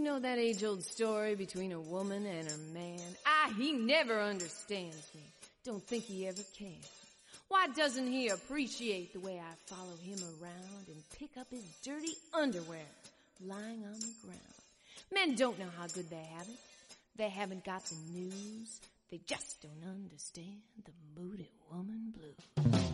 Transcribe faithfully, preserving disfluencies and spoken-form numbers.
know that age-old story between a woman and her man? Ah, he never understands me. Don't think he ever can. Why doesn't he appreciate the way I follow him around and pick up his dirty underwear lying on the ground? Men don't know how good they have it. They haven't got the news. They just don't understand the moody woman blues.